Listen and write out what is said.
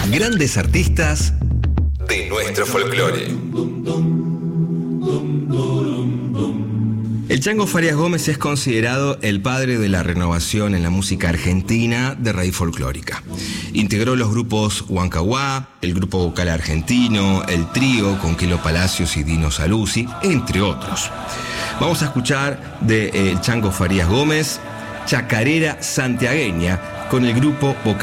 Grandes artistas de nuestro folclore. El Chango Farías Gómez es considerado el padre de la renovación en la música argentina de raíz folclórica. Integró los grupos Huancahuá, el grupo vocal argentino, el trío con Quelo Palacios y Dino Saluzzi, entre otros. Vamos a escuchar de el Chango Farías Gómez, Chacarera Santiagueña, con el grupo vocal